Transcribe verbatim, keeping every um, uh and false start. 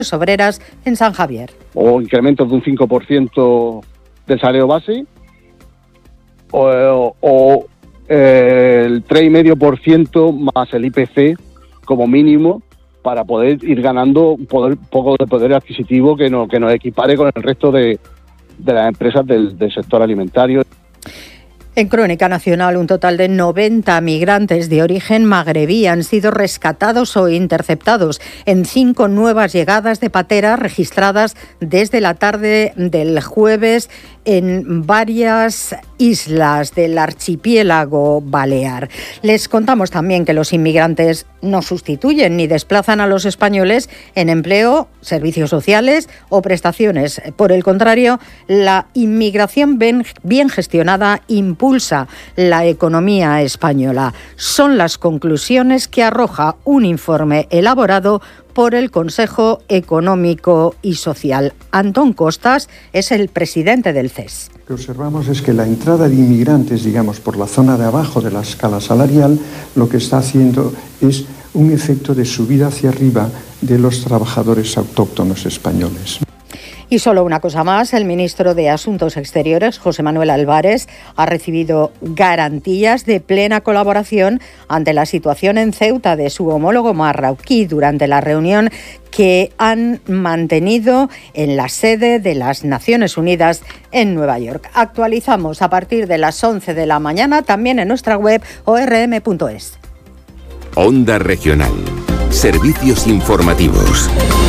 obreras en San Javier. O incrementos de un cinco por ciento del salario base, o, o eh, el tres coma cinco por ciento más el I P C como mínimo, para poder ir ganando un poder, poco de poder adquisitivo que nos, que nos equipare con el resto de, de las empresas del, del sector alimentario. En Crónica Nacional, un total de noventa migrantes de origen magrebí han sido rescatados o interceptados en cinco nuevas llegadas de patera registradas desde la tarde del jueves en varias islas del archipiélago balear. Les contamos también que los inmigrantes no sustituyen ni desplazan a los españoles en empleo, servicios sociales o prestaciones. Por el contrario, la inmigración bien, bien gestionada impulsa la economía española. Son las conclusiones que arroja un informe elaborado por el Consejo Económico y Social. Antón Costas es el presidente del C E S. Lo que observamos es que la entrada de inmigrantes, digamos, por la zona de abajo de la escala salarial, lo que está haciendo es un efecto de subida hacia arriba de los trabajadores autóctonos españoles. Y solo una cosa más, el ministro de Asuntos Exteriores, José Manuel Álvarez, ha recibido garantías de plena colaboración ante la situación en Ceuta de su homólogo marroquí durante la reunión que han mantenido en la sede de las Naciones Unidas en Nueva York. Actualizamos a partir de las once de la mañana también en nuestra web o r m punto es. Onda Regional. Servicios informativos.